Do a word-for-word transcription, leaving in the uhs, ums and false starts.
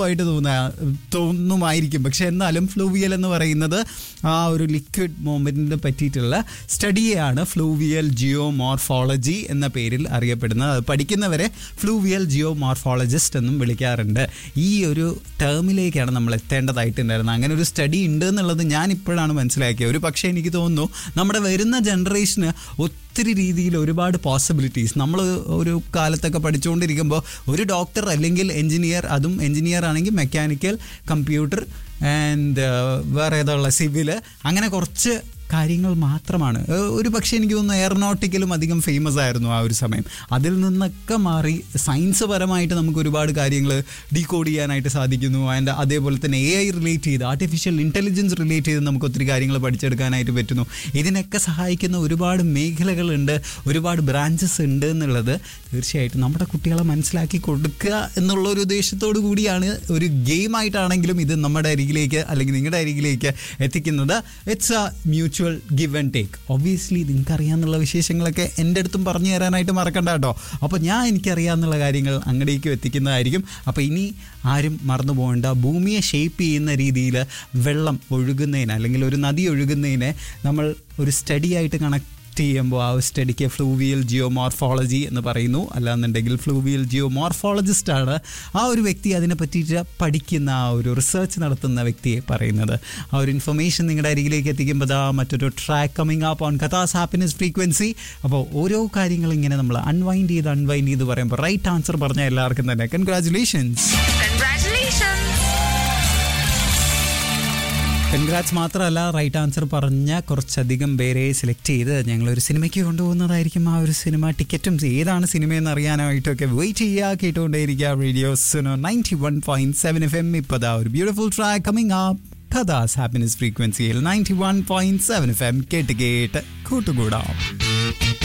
ആയിട്ട് തോന്നാ തോന്നുമായിരിക്കും പക്ഷെ എന്നാലും ഫ്ലൂവിയൽ എന്ന് പറയുന്നത് ആ ഒരു ലിക്വിഡ് മൂവ്മെന്റിനെ പറ്റിയിട്ടുള്ള സ്റ്റഡിയാണ് ഫ്ലൂവിയൽ ജിയോ മോർഫോളജി എന്ന പേരിൽ അറിയപ്പെടുന്നത്. അത് പഠിക്കുന്നവരെ ഫ്ലൂവിയൽ ജിയോ മോർഫോളജിസ്റ്റ് എന്നും വിളിക്കാറുണ്ട്. ഈ ഒരു ടേമിലേക്കാണ് നമ്മൾ എത്തേണ്ടതായിട്ടുണ്ടായിരുന്നത്. അങ്ങനെ ഒരു സ്റ്റഡി ഉണ്ട് എന്നുള്ളത് ഞാൻ ഇപ്പോഴാണ് മനസ്സിലാക്കിയത്. ഒരു പക്ഷേ എനിക്ക് തോന്നുന്നു നമ്മുടെ വരുന്ന ജനറേഷന് ഒത്തിരി രീതിയിൽ ഒരുപാട് പോസിബിലിറ്റീസ്. നമ്മൾ ഒരു കാലത്തൊക്കെ പഠിച്ചുകൊണ്ടിരിക്കുമ്പോൾ ഒരു ഡോക്ടർ അല്ലെങ്കിൽ എൻജിനീയർ, അതും എൻജിനീയർ ആണെങ്കിൽ മെക്കാനിക്കൽ, കമ്പ്യൂട്ടർ ആൻഡ് വേറെ ഏതുള്ള സിവില്, അങ്ങനെ കുറച്ച് കാര്യങ്ങൾ മാത്രമാണ്. ഒരു പക്ഷേ എനിക്ക് തോന്നുന്നു എയറോനോട്ടിക്കലും അധികം ഫേമസ് ആയിരുന്നു ആ ഒരു സമയം. അതിൽ നിന്നൊക്കെ മാറി സയൻസ് പരമായിട്ട് നമുക്ക് ഒരുപാട് കാര്യങ്ങൾ ഡീകോഡ് ചെയ്യാനായിട്ട് സാധിക്കുന്നു. ആൻഡ് അതേപോലെ തന്നെ എ ഐ റിലേറ്റ് ചെയ്ത്, ആർട്ടിഫിഷ്യൽ ഇൻ്റലിജൻസ് റിലേറ്റ് ചെയ്ത് നമുക്ക് ഒത്തിരി കാര്യങ്ങൾ പഠിച്ചെടുക്കാനായിട്ട് പറ്റുന്നു. ഇതിനൊക്കെ സഹായിക്കുന്ന ഒരുപാട് മേഖലകളുണ്ട്, ഒരുപാട് ബ്രാഞ്ചസ് ഉണ്ട് എന്നുള്ളത് തീർച്ചയായിട്ടും നമ്മുടെ കുട്ടികളെ മനസ്സിലാക്കി കൊടുക്കുക എന്നുള്ള ഒരു ഉദ്ദേശത്തോടു കൂടിയാണ് ഒരു ഗെയിമായിട്ടാണെങ്കിലും ഇത് നമ്മുടെ അരികിലേക്ക് അല്ലെങ്കിൽ നിങ്ങളുടെ അരികിലേക്ക് എത്തിക്കുന്നത്. It's A mutual give and take. Obviously നിങ്ങൾക്ക് അറിയാമെന്നുള്ള വിശേഷങ്ങളൊക്കെ എൻ്റെ അടുത്തും പറഞ്ഞു തരാനായിട്ട് മറക്കണ്ട കേട്ടോ. അപ്പോൾ ഞാൻ എനിക്കറിയാമെന്നുള്ള കാര്യങ്ങൾ അങ്ങടേക്കും എത്തിക്കുന്നതായിരിക്കും. അപ്പോൾ ഇനി ആരും മറന്നു പോകേണ്ട. ഭൂമിയെ ഷേപ്പ് ചെയ്യുന്ന രീതിയിൽ വെള്ളം ഒഴുകുന്നതിന് അല്ലെങ്കിൽ ഒരു നദി ഒഴുകുന്നതിനെ നമ്മൾ ഒരു സ്റ്റഡി ആയിട്ട് കണക്ട് ചെയ്യുമ്പോൾ ആ ഒരു സ്റ്റഡിക്ക് ഫ്ലൂവിയൽ ജിയോ മോർഫോളജി എന്ന് പറയുന്നു. അല്ലാന്നുണ്ടെങ്കിൽ ഫ്ലൂവിയൽ ജിയോ മോർഫോളജിസ്റ്റാണ് ആ ഒരു വ്യക്തി അതിനെ പറ്റിയിട്ട് പഠിക്കുന്ന ആ ഒരു റിസർച്ച് നടത്തുന്ന വ്യക്തിയെ പറയുന്നത്. ആ ഒരു ഇൻഫർമേഷൻ നിങ്ങളുടെ അരികിലേക്ക് എത്തിക്കുമ്പോൾ ആ മറ്റൊരു track coming up on കഥാസ് happiness frequency. അപ്പോൾ ഓരോ കാര്യങ്ങൾ ഇങ്ങനെ നമ്മൾ അൺവൈൻഡ് ചെയ്ത് അൺവൈൻഡ് ചെയ്ത് പറയുമ്പോൾ റൈറ്റ് ആൻസർ പറഞ്ഞ എല്ലാവർക്കും തന്നെ കൺഗ്രാറ്റുലേഷൻസ്. കൺഗ്രാറ്റ്സ് മാത്രമല്ല, റൈറ്റ് ആൻസർ പറഞ്ഞ കുറച്ചധികം പേരെ സെലക്ട് ചെയ്ത് ഞങ്ങളൊരു സിനിമയ്ക്ക് കൊണ്ടുപോകുന്നതായിരിക്കും. ആ ഒരു സിനിമ ടിക്കറ്റും ഏതാണ് സിനിമയെന്ന് അറിയാനായിട്ടൊക്കെ വെയിറ്റ് ചെയ്യുക, കേട്ടുകൊണ്ടേയിരിക്കുക. Radio Suno ninety one point seven F M. ഇപ്പോൾ ദാ ഒരു beautiful track coming up കഥാസ് happiness ഫ്രീക്വൻസിയിൽ ninety one point seven F M. കേട്ട് കേട്ട് കൂട്ടുകൂടാം.